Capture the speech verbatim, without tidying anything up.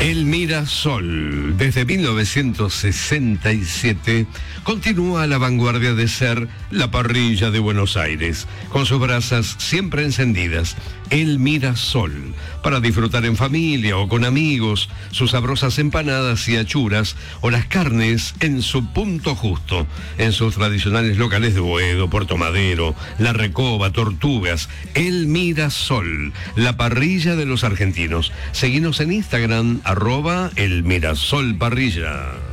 El Mirasol, desde mil novecientos sesenta y siete, continúa a la vanguardia de ser la parrilla de Buenos Aires, con sus brasas siempre encendidas. El Mirasol, para disfrutar en familia o con amigos, sus sabrosas empanadas y achuras o las carnes en su punto justo, en sus tradicionales locales de Boedo, Puerto Madero, La Recoba, Tortugas. El Mirasol, la parrilla de los argentinos. Seguinos en Instagram, arroba El Mirasol Parrilla.